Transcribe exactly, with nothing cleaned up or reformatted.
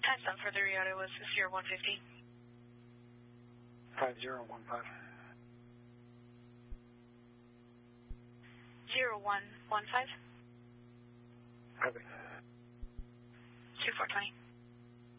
Time stamp for the Riata was zero one fifteen. five zero one five. zero one one five. Copy. two four twenty.